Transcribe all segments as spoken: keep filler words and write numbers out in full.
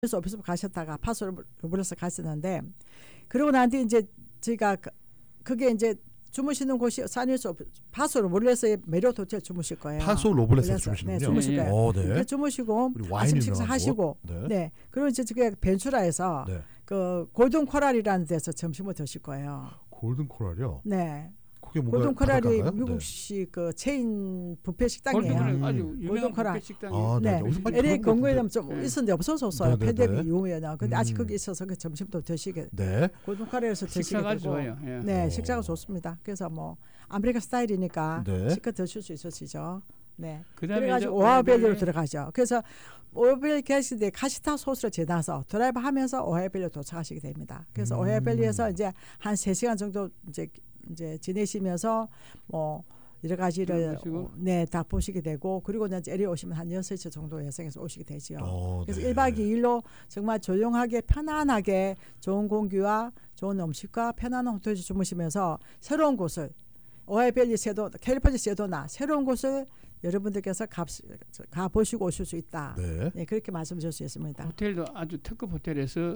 그래서 오피스 가셨다가 파소로블레스 가셨는데 그러고 난 뒤에 이제 저희가 그, 그게 이제 주무시는 곳이 사니에서 파소로블레스의 메리엇 호텔 주무실 거예요. 파소로블레스에서 주무시는군요. 네, 주무실 거예요. 오, 네. 주무시고 아침 식사하시고 네. 네. 그리고 이제 저게 벤츄라에서 네. 그 골든 코랄이라는 데서 점심을 드실 거예요. 골든 코랄이요? 네. 그게 뭔가 골든 코랄이 바닷가인가요? 미국식 네. 그 체인 뷔페 식당이에요. 골든 코랄 아주 골든 유명한 코랄. 뷔페 식당이. 아, 네. 네. 엘에이 건국에는 좀 네. 있었는데 없어졌어요. 네, 네, 팬데믹 네. 이후에는. 근데 음. 아직 거기 있어서 그 점심도 드시게. 네. 골든 코랄에서 드시게 식사가 되고. 좋아요. 예. 네, 오. 식사가 좋습니다. 그래서 뭐 아메리카 스타일이니까 네. 실컷 드실 수 있으시죠. 네. 그다음에 그래가지고 이제 오하이밸리로 오하이밸리- 들어가죠. 그래서 오하이밸리 계실 때 카시타 소스를 지나서 드라이브 하면서 오하이밸리로 도착하시게 됩니다. 그래서 음. 오하이밸리에서 이제 한 세 시간 정도 이제 이제 지내시면서 뭐 여러 가지를 보시고. 네, 다 보시게 되고 그리고 이제 엘에이 오시면 한 여섯 시 정도 예상해서 오시게 되죠. 어, 그래서 네. 일 박 이 일로 정말 조용하게 편안하게 좋은 공기와 좋은 음식과 편안한 호텔에서 주무시면서 새로운 곳을 오하이밸리 세도 캘리포니아 세도나 새로운 곳을 여러분들께서 가, 가 보시고 오실 수 있다. 네. 네, 그렇게 말씀드릴 수 있습니다. 호텔도 아주 특급 호텔에서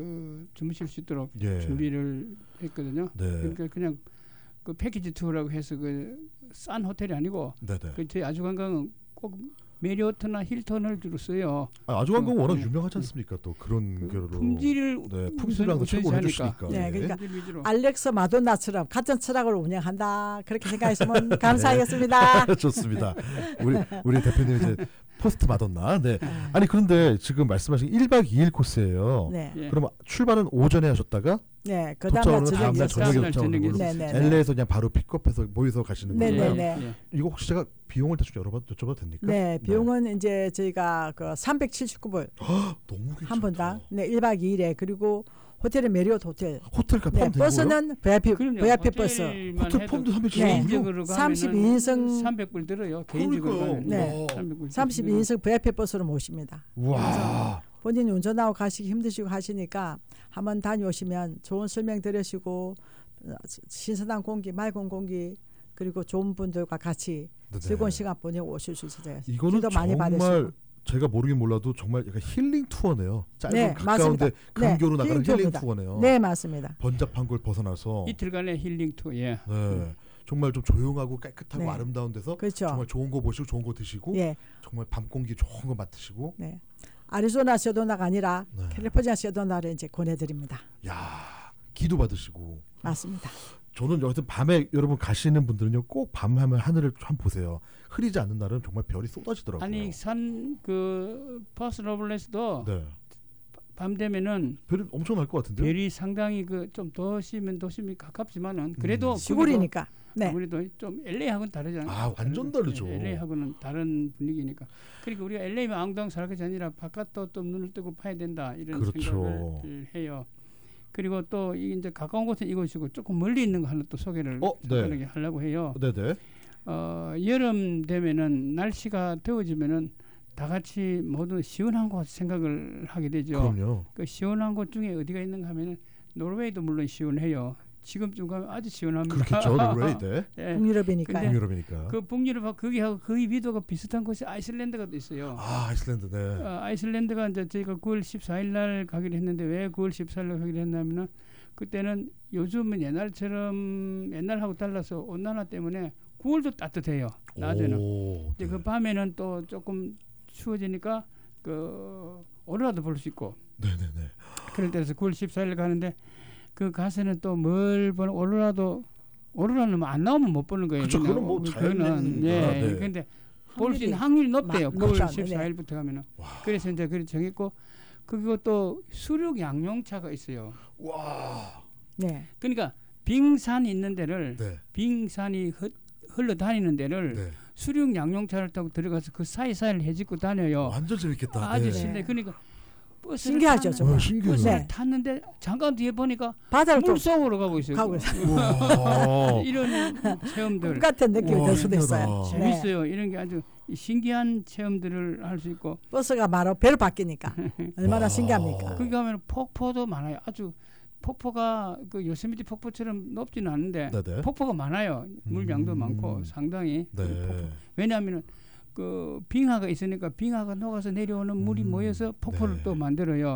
그 주무실 수 있도록 예. 준비를 했거든요. 네. 그러니까 그냥 그 패키지 투어라고 해서 그 싼 호텔이 아니고 네, 네. 그 저희 아주관광은 꼭 메리어트나 힐턴을 주로 써요. 아, 아주관광 워낙 네. 유명하지 않습니까? 또 그런 그 결로 품질을 네, 품질을 항상 우선- 최고로 우선시하니까. 해주시니까. 네, 예. 그러니까 품질 위주로. 알렉스 마돈나처럼 같은 철학을 운영한다. 그렇게 생각하시면 감사하겠습니다. 좋습니다. 우리 우리 대표님 이제 포스트 마돈나. 네. 아니 그런데 지금 말씀하신 일 박 이 일 코스예요. 네, 예. 그럼 출발은 오전에 하셨다가 네, 그 다음날 도착은 다음 날 저녁에 저녁에 다음 날 도착하는 걸로. 네, 네, 네. 엘에이에서 그냥 바로 픽업해서 모여서 가시는 네, 거예요. 네, 네. 예. 이거 혹시 제가 비용을 대충 여쭤봐도, 여쭤봐도 됩니까? 네, 비용은 이제 저희가 그 삼백칠십구 불 너무 괜찮다. 한 분당. 네, 일 박 이 일에 그리고 호텔은 메리엇 호텔. 호텔값 네, 포함 되고요. 버스는 브이아이피 그럼요. 브이아이피 버스. 호텔만 호텔 해도 폼도 삼백칠십구 네. 개인적으로 삼십이 인승 삼백 불 들어요. 개인적으로 그러니까요. 가면 네. 삼백 불 삼십이 인승 브이아이피 버스로 모십니다. 와. 본인이 운전하고 가시기 힘드시고 하시니까 한번 다녀오시면 좋은 설명 들으시고 어, 신선한 공기, 맑은 공기 그리고 좋은 분들과 같이 네네. 즐거운 시간 보내고 오실 수 있어요. 이거는 기도 많이 정말 받으시고. 제가 모르긴 몰라도 정말 약간 힐링 투어네요. 짧은 네, 가까운데 맞습니다. 근교로 네, 나가는 힐링 힐링 투어입니다. 투어네요. 네, 맞습니다. 번잡한 걸 벗어나서 이틀간의 힐링 투어. 예. 네. 정말 좀 조용하고 깨끗하고 네. 아름다운 데서 그렇죠. 정말 좋은 거 보시고 좋은 거 드시고 예, 정말 밤 공기 좋은 거 맡으시고 네. 아리조나 세도나가 아니라 네. 캘리포니아 세도나를 이제 권해드립니다. 야 기도 받으시고 맞습니다. 저는 여하튼 밤에 여러분 가시는 분들은요 꼭 밤하면 하늘을 좀 보세요. 흐리지 않는 날은 정말 별이 쏟아지더라고요. 아니 산 그 퍼스 러블레스도 네. 밤 되면은 별이 엄청 날 것 같은데요? 별이 상당히 그 좀 도시면 도심이 가깝지만은 그래도 음. 시골이니까. 네. 아무래도 좀 엘에이하고는 다르잖아요. 아, 완전 다르죠. 엘에이하고는 다른 분위기니까. 그리고 우리가 엘에이만 앙당 살것이 아니라 바깥도 또 눈을 뜨고 봐야 된다 이런 그렇죠. 생각을 해요. 그리고 또 이제 가까운 곳은 이곳이고 조금 멀리 있는 거 하나 또 소개를 어, 네. 간단하게 하려고 해요. 네네. 어, 여름 되면은 날씨가 더워지면은 다 같이 모두 시원한 곳 생각을 하게 되죠. 그럼요. 그 시원한 곳 중에 어디가 있는가 하면은 노르웨이도 물론 시원해요. 지금쯤 가면 아주 시원합니다. 그렇겠죠. 노르웨이 때. 예. 북유럽이니까요. 근데 북유럽이니까. 그 북유럽 거기하고 거의 위도가 비슷한 곳이 아이슬란드가 또 있어요. 아 아이슬란드 네. 어, 아이슬란드가 이제 저희가 구월 십사일 날 가기로 했는데 왜 구월 십사일 날 가기로 했냐면은 그때는 요즘은 옛날처럼 옛날하고 달라서 온난화 때문에 구월도 따뜻해요. 낮에는. 오, 이제 네. 그 밤에는 또 조금 추워지니까 그 오로라도 볼 수 있고 네네네. 그럴 때라서 구월 십사일 가는데 그 가서는 또 뭘 보는 오로라도 오로라는 뭐 안 나오면 못 보는 거예요. 그쵸, 그거는 뭐 그거는 자연이니까. 예. 네. 근데 볼 수 있는 확률이 확률이 높대요. 마- 구월 높죠. 십사일부터 가면은. 와. 그래서 이제 그렇게 정했고 그리고 또 수륙 양용차가 있어요. 와. 네. 그러니까 빙산이 있는 데를 네. 빙산이 흐, 흘러다니는 데를 네. 수륙 양용차를 타고 들어가서 그 사이사이를 헤집고 다녀요. 완전 재밌겠다. 아주 네. 신기해. 그러니까 버스를 신기하죠, 탔는- 정말. 어, 신기해요. 버스를 네. 탔는데 잠깐 뒤에 보니까 바다를 또 물속으로 가고 있어요. 가고 있어요. 우와. 이런 체험들 똑같은 느낌이 우와, 들 수도 신기하다. 있어요. 네. 재밌어요. 이런 게 아주 신기한 체험들을 할 수 있고 버스가 바로 배로 바뀌니까 얼마나 와. 신기합니까? 거기 가면 폭포도 많아요. 아주 폭포가 그 요세미티 폭포처럼 높지는 않은데 네네. 폭포가 많아요. 물량도 음. 많고 상당히 네. 왜냐하면 그 빙하가 있으니까 빙하가 녹아서 내려오는 물이 음. 모여서 폭포를 네. 또 만들어요.